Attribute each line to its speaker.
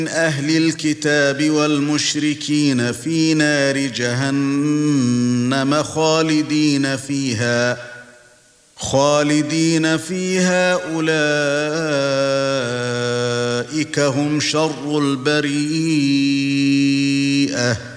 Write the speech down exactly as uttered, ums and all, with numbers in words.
Speaker 1: أهل الكتاب والمشركين في نار جهنم خالدين فيها خالدين فيها أولئك هم شر البريئة